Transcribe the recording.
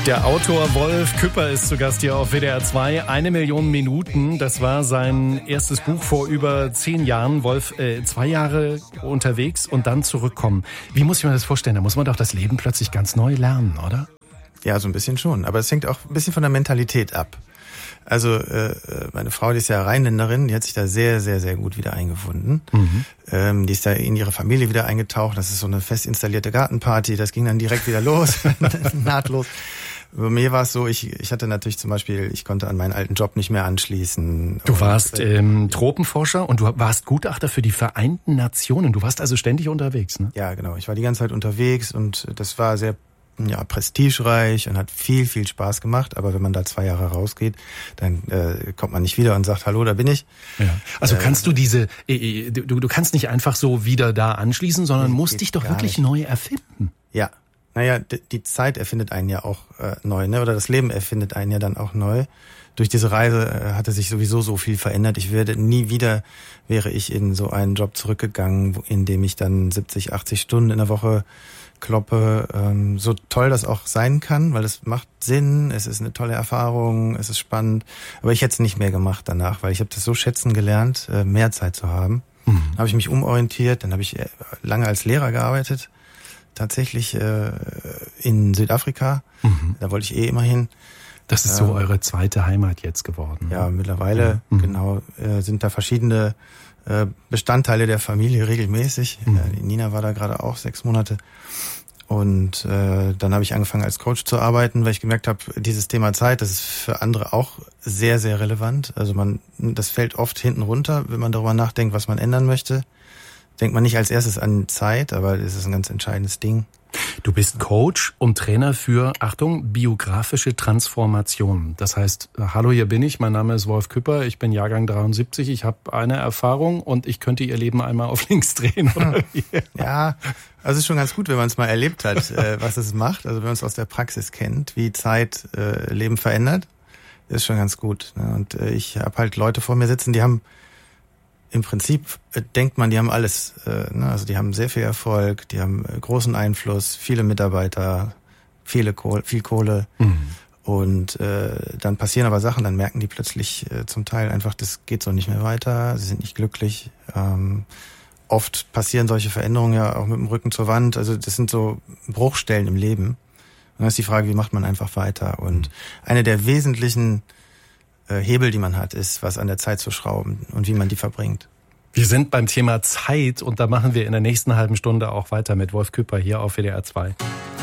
Der Autor Wolf Küpper ist zu Gast hier auf WDR 2. 1 Million Minuten, das war sein erstes Buch vor über 10 Jahren. Wolf, 2 Jahre unterwegs und dann zurückkommen. Wie muss ich mir das vorstellen? Da muss man doch das Leben plötzlich ganz neu lernen, oder? Ja, so ein bisschen schon. Aber es hängt auch ein bisschen von der Mentalität ab. Also meine Frau, die ist ja Rheinländerin, die hat sich da sehr, sehr, sehr gut wieder eingefunden. Die ist da in ihre Familie wieder eingetaucht. Das ist so eine fest installierte Gartenparty. Das ging dann direkt wieder los, nahtlos. Bei mir war es so, ich hatte natürlich zum Beispiel, ich konnte an meinen alten Job nicht mehr anschließen. Du warst Tropenforscher und du warst Gutachter für die Vereinten Nationen. Du warst also ständig unterwegs, ne? Ja, genau. Ich war die ganze Zeit unterwegs und das war sehr prestigereich und hat viel, viel Spaß gemacht. Aber wenn man da 2 Jahre rausgeht, dann kommt man nicht wieder und sagt, hallo, da bin ich. Ja. Also kannst du du kannst nicht einfach so wieder da anschließen, sondern musst dich doch wirklich neu erfinden. Ja. Naja, die Zeit erfindet einen ja auch neu, ne? Oder das Leben erfindet einen ja dann auch neu. Durch diese Reise hatte sich sowieso so viel verändert. Wäre ich in so einen Job zurückgegangen, in dem ich dann 70, 80 Stunden in der Woche kloppe. So toll das auch sein kann, weil es macht Sinn, es ist eine tolle Erfahrung, es ist spannend. Aber ich hätte es nicht mehr gemacht danach, weil ich habe das so schätzen gelernt, mehr Zeit zu haben. Dann habe ich mich umorientiert, dann habe ich lange als Lehrer gearbeitet. Tatsächlich in Südafrika. Da wollte ich immer hin. Das ist so eure zweite Heimat jetzt geworden. Ja, mittlerweile, genau, sind da verschiedene Bestandteile der Familie regelmäßig. Die Nina war da gerade auch 6 Monate. Und dann habe ich angefangen als Coach zu arbeiten, weil ich gemerkt habe, dieses Thema Zeit, das ist für andere auch sehr, sehr relevant. Also das fällt oft hinten runter, wenn man darüber nachdenkt, was man ändern möchte. Denkt man nicht als erstes an Zeit, aber das ist ein ganz entscheidendes Ding. Du bist Coach und Trainer für, Achtung, biografische Transformation. Das heißt, hallo, hier bin ich, mein Name ist Wolf Küpper, ich bin Jahrgang 73, ich habe eine Erfahrung und ich könnte Ihr Leben einmal auf links drehen. Oder wie? Ja, also es ist schon ganz gut, wenn man es mal erlebt hat, was es macht. Also wenn man es aus der Praxis kennt, wie Zeit Leben verändert, ist schon ganz gut. Und ich habe halt Leute vor mir sitzen, die haben im Prinzip denkt man, die haben alles, also die haben sehr viel Erfolg, die haben großen Einfluss, viele Mitarbeiter, viel Kohle. Und dann passieren aber Sachen, dann merken die plötzlich zum Teil einfach, das geht so nicht mehr weiter, sie sind nicht glücklich. Oft passieren solche Veränderungen ja auch mit dem Rücken zur Wand, also das sind so Bruchstellen im Leben. Und dann ist die Frage, wie macht man einfach weiter? Und eine der wesentlichen Hebel, die man hat, ist, was an der Zeit zu schrauben und wie man die verbringt. Wir sind beim Thema Zeit und da machen wir in der nächsten halben Stunde auch weiter mit Wolf Küpper hier auf WDR 2.